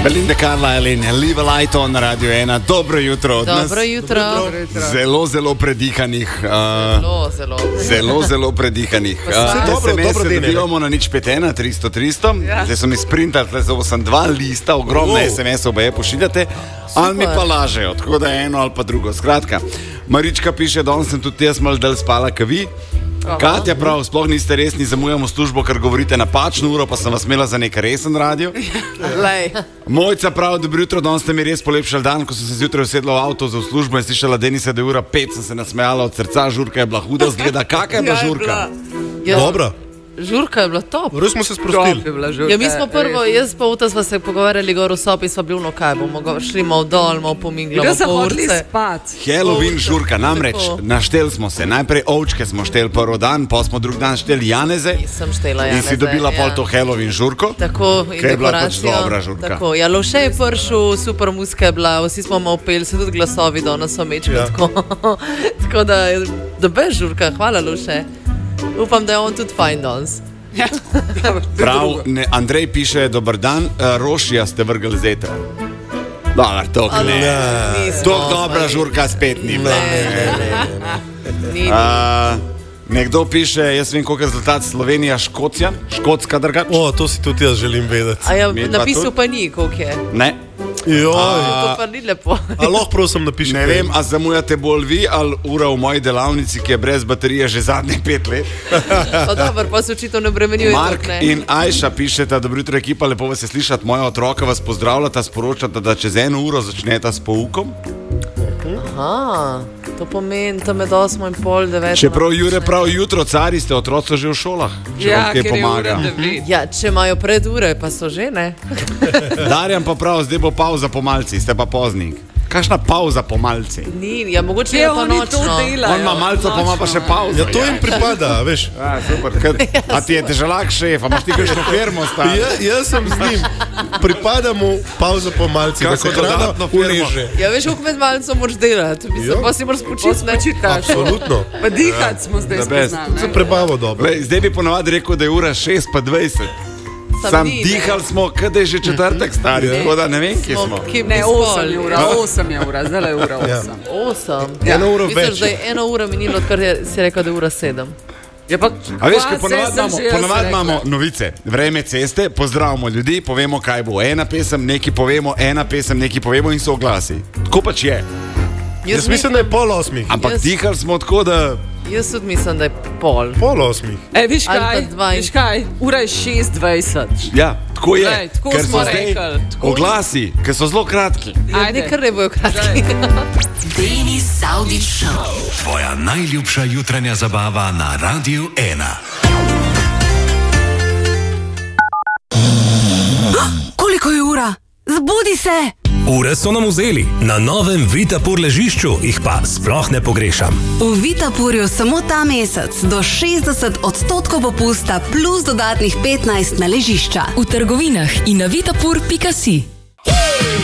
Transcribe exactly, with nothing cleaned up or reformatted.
Belinda Carlisle in Live a Light on Radio ena. Dobro jutro od nas. Dobro jutro. Dobro jutro. Zelo, zelo predihanih. Uh, Zelo, zelo. Zelo, zelo predihanih. Uh, dobro, S M S dobro se dene. dobivamo na nič pet ena, tristo, tristo. Ja. Zdaj so mi sprintali, zdaj sem dva lista, ogromne Wow. S M S-ove je pošiljate, ali mi pa lažejo, tako da eno ali pa drugo. Skratka, Marička piše, danes sem tudi jaz malo del spala, ka vi. Katja prav, sploh niste resni, zamujamo službo, ker govorite napačno uro, pa sem vas imela za nek resen radio. Lej. Mojca prav, dobro jutro, danes ste mi res polepšali dan, ko sem se zjutraj usedla v avto za v službo in slišala Denisa, da je ura pet, sem se nasmejala od srca, žurka je bila huda, zgleda, kakaj je bila žurka. Ja, Dobro, žurka je bila top. res smo se sprostili. Ja, mi smo prvo, jaz pa uta sva se pogovarjali gor v sobi in sva bili, no kaj bomo, go- šli malo dol, malo pominglamo Da so po hodili urce. spat. Halloween Ovčka, žurka, namreč tako. naštel smo se, najprej ovčke smo štel prvi dan, pa smo drug dan štel janeze Nisem štela in Janeze, si dobila pol ja. to Halloween žurko. Tako, in Ker je bila pač dekoracijo. dobra žurka. Tako, ja, Lovše je prišel, super muzika je bila, vsi smo malo peli, se tudi glasovi danes so mečki. Ja. Tako, tako da, da bez žurka, hvala Lovše. Upam, da je on tudi fajn danes. Prav, ne, Andrej piše, dober dan, uh, Rošija ste vrgli zetra. Dobar, tok ne. Nismo, Tok dobra stvari. žurka spet ni bila. Ni, ni. Uh, nekdo piše, jaz vem, koliko je rezultat Slovenija, Škocija, Škotska drugače. O, to si tudi jaz želim vedeti. A ja, Midva napisal tudi? pa ni, koliko je. Ne. Joj, To pa ni lepo. a lahko prosim napiši. Ne vem, a zamujate bolj vi ali ura v moji delavnici, ki je brez baterije že zadnjih pet let. Pa dobro, pa se očitno ne bremenijo. Mark in Ajša pišeta, dobro jutro ekipa, lepo vas je slišati, moja otroka vas pozdravljata, sporočata, da čez eno uro začneta s poukom. Aha, to pomeni, da med osmo in pol deveto. Čeprav Jure prav jutro, cari ste, otroci so že v šolah. Če Ja, vam kaj ker je pomaga. ura devet. Ja, če imajo pred ure, pa so že, ne? Darjan pa prav, zdaj bo pauza po malci, ste pa poznik. Kakšna pauza po malci? Ni, ja, mogoče Če je pa oni to nočno. delajo. On ima malco, pa ima pa še pauzo. Ja, to jim pripada, veš. Ja, super. Kaj, a ti je težalak šef, a imaš ti kakšno firmo stari? Ja, jaz sem z njim. Pripada mu pauza po malci, da Kako se hrana dodatno firmo? ureže. Ja, veš, koliko med malcem moraš delati, mislim, Ja. pa si moraš spočiti, ne? Absolutno. Pa dihati smo zdaj The best. spoznali. Za ne? prebavo dobro. Lej, zdaj bi ponovadi rekel, da je ura šest pa dvajset. Sam Sam ni, ne. dihali smo, kada je že četrtek stari, Ja. tako da ne vem, kje smo. Kje Ne, bi osem spali? je ura, osem je ura, zdaj je ura Ja. osem. Osem. Eno uro Misliš, več. da je ena ura minilo, odkar je- si rekel, da je ura sedem? Ja, pa, A veš, kva, ker ponavadi saj sem imamo, že jaz ponavadi rekla. imamo novice, vreme ceste, pozdravimo ljudi, povemo, kaj bo ena pesem, neki povemo, ena pesem, neki povemo in so oglasi. Tako pač je. Jaz mislim, da je pol osmih. Ampak Jaz- dihali smo tako, da Jaz tudi mislim, da je pol. Pol osmih. E, veš Ali pa kaj, dvaj- veš kaj, ura je šest dvajset. ja, tako je. Glej, tako ker smo so zdaj rekli, tako. oglasi, ker so zelo kratki. Ja, ne kar ne bojo kratki. Denis Saudić Show. Tvoja najljubša jutranja zabava na Radiu ena. Koliko je ura? Zbudi se! Ure so nam vzeli, na novem Vitapur ležišču jih pa sploh ne pogrešam. V Vitapurju samo ta mesec do šestdeset odstotkov popusta plus dodatnih petnajst na ležišča. V trgovinah in na vitapur pika si.